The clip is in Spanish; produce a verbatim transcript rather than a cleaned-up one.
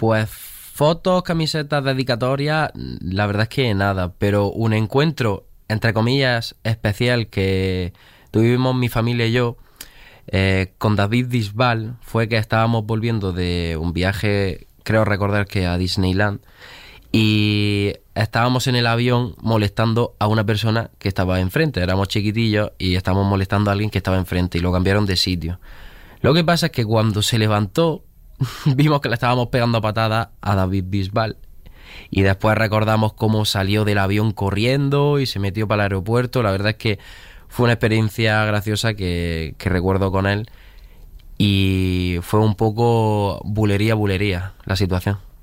Pues fotos, camisetas, dedicatorias, la verdad es que nada, pero un encuentro, entre comillas, especial que tuvimos mi familia y yo, eh, con David Bisbal, fue que estábamos volviendo de un viaje, creo recordar que a Disneyland, y estábamos en el avión molestando a una persona que estaba enfrente. Éramos chiquitillos y estábamos molestando a alguien que estaba enfrente y lo cambiaron de sitio. Lo que pasa es que cuando se levantó vimos que le estábamos pegando patadas a David Bisbal y después recordamos cómo salió del avión corriendo y se metió para el aeropuerto. La verdad es que fue una experiencia graciosa que, que recuerdo con él y fue un poco bulería, bulería la situación.